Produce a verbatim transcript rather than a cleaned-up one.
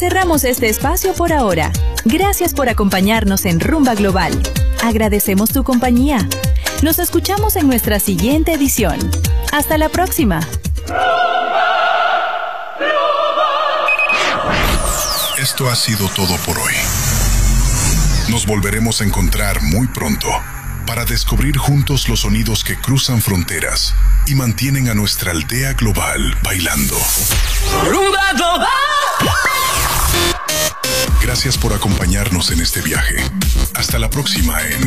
Cerramos este espacio por ahora. Gracias por acompañarnos en Rumba Global. Agradecemos tu compañía. Nos escuchamos en nuestra siguiente edición. Hasta la próxima. Esto ha sido todo por hoy. Nos volveremos a encontrar muy pronto para descubrir juntos los sonidos que cruzan fronteras y mantienen a nuestra aldea global bailando. Rumba Global. Gracias por acompañarnos en este viaje. Hasta la próxima en